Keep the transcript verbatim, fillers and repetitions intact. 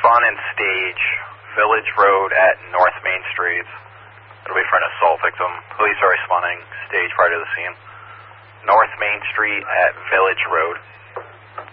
respondent stage, Village Road at North Main Street. It'll be for an assault victim. Police are responding stage prior to the scene. North Main Street at Village Road.